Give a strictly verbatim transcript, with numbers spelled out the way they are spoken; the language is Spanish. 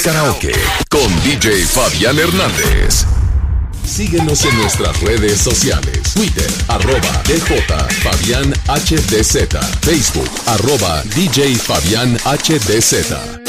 Karaoke con D J Fabián Hernández. Síguenos en nuestras redes sociales. Twitter, arroba D J Fabián H D Z. Facebook, arroba D J Fabián H D Z.